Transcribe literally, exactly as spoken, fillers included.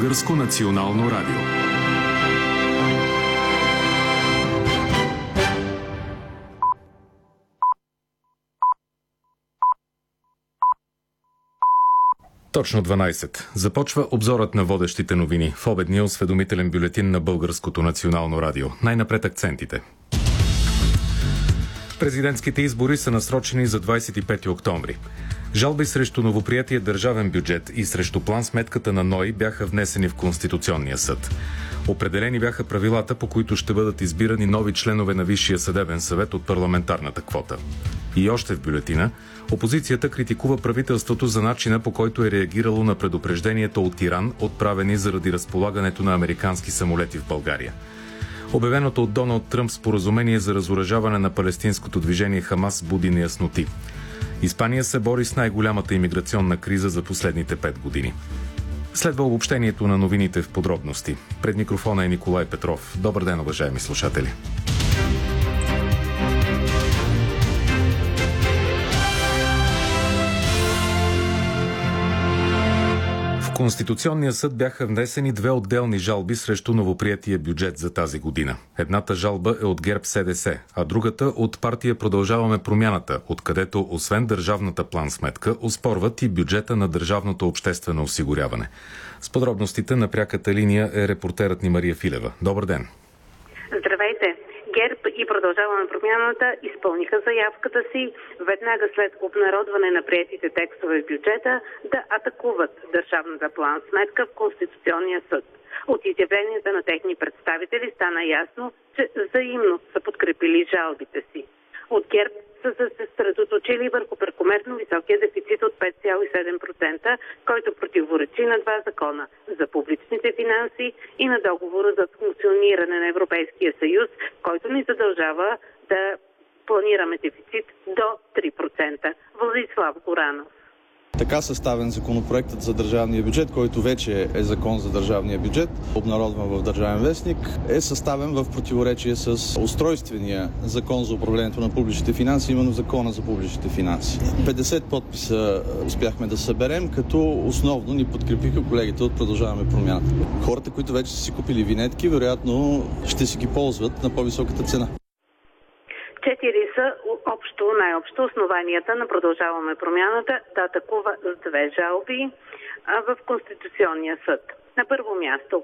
Българско национално радио. Точно дванайсет. Започва обзорът на водещите новини в обедния осведомителен бюлетин на Българското национално радио. Най-напред акцентите. Президентските избори са насрочени за двадесет и пети октомври. Жалби срещу новоприятия държавен бюджет и срещу план-сметката на НОИ бяха внесени в Конституционния съд. Определени бяха правилата, по които ще бъдат избирани нови членове на Висшия съдебен съвет от парламентарната квота. И още в бюлетина, опозицията критикува правителството за начина, по който е реагирало на предупреждението от Иран, отправени заради разполагането на американски самолети в България. Обявеното от Доналд Тръмп споразумение за разоръжаване на палестинското движение Хамас буди неясноти. Испания се бори с най-голямата имиграционна криза за последните пет години. Следва обобщението на новините в подробности. Пред микрофона е Николай Петров. Добър ден, уважаеми слушатели. В Конституционния съд бяха внесени две отделни жалби срещу новоприетия бюджет за тази година. Едната жалба е от ГЕРБ СДС, а другата от партия Продължаваме промяната, откъдето освен държавната план-сметка оспорват и бюджета на държавното обществено осигуряване. С подробностите на пряката линия е репортерът ни Мария Филева. Добър ден! Здравейте! ГЕРБ и Продължаваме промяната изпълниха заявката си веднага след обнародване на приетите текстове в бюджета да атакуват държавната план-сметка в Конституционния съд. От изявленията на техни представители стана ясно, че взаимно са подкрепили жалбите си. От ГЕРБ са се съсредоточили върху прекомерно високия дефицит от пет цяло и седем процента, който противоречи на два закона – за публичните финанси и на договора за функциониране на Европейския съюз, който ни задължава да планираме дефицит до три процента. Владислав Горанов. Така съставен законопроектът за държавния бюджет, който вече е закон за държавния бюджет, обнародван в Държавен вестник, е съставен в противоречие с устройствения закон за управлението на публичните финанси, именно закона за публичните финанси. петдесет подписа успяхме да съберем, като основно ни подкрепиха колегите от Продължаваме промяната. Хората, които вече са си купили винетки, вероятно ще си ги ползват на по-високата цена. Четири са общо, най-общо основанията на Продължаваме промяната да атакува с две жалби в Конституционния съд. На първо място,